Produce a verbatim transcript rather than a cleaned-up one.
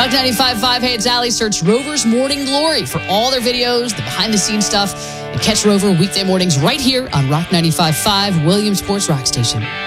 Rock ninety-five point five, hey, it's Allie. Search Rover's Morning Glory for all their videos, the behind-the-scenes stuff, and catch Rover weekday mornings right here on Rock ninety-five point five, Williamsport's Rock Station.